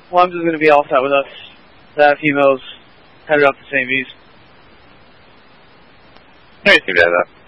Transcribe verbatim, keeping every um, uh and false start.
Lums is going to be all set with us. That female's headed up to Saint V's. Hey, see that.